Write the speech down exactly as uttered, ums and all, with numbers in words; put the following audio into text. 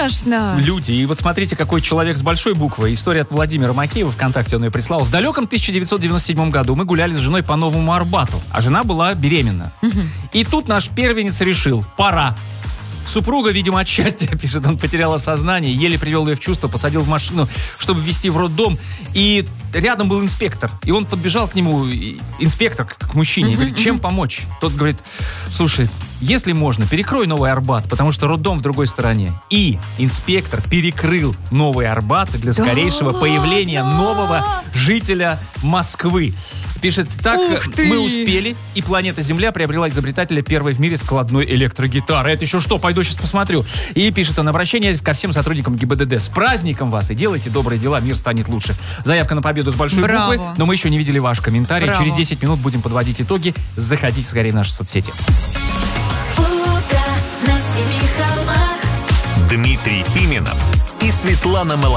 Конечно. Люди. И вот смотрите, какой человек с большой буквы. История от Владимира Макеева, ВКонтакте он ее прислал. В далеком тысяча девятьсот девяносто седьмом году мы гуляли с женой по Новому Арбату, а жена была беременна. Угу. И тут наш первенец решил: пора. Супруга, видимо, от счастья, пишет, он потеряла сознание, еле привел ее в чувство, посадил в машину, чтобы везти в роддом. И рядом был инспектор. И он подбежал к нему, инспектор, к мужчине, и говорит: чем помочь? Тот говорит: слушай, если можно, перекрой Новый Арбат, потому что роддом в другой стороне. И инспектор перекрыл Новый Арбат для скорейшего да появления ладно? нового жителя Москвы. Пишет, так мы успели, и планета Земля приобрела изобретателя первой в мире складной электрогитары. Это еще что? Пойду сейчас посмотрю. И пишет он: обращение ко всем сотрудникам ГИБДД. С праздником вас! И делайте добрые дела, мир станет лучше. Заявка на победу с большой Браво. буквы, но мы еще не видели ваш комментарий. Браво. Через десять минут будем подводить итоги. Заходите скорее в наши соцсети. Дмитрий Пименов и Светлана Малашева.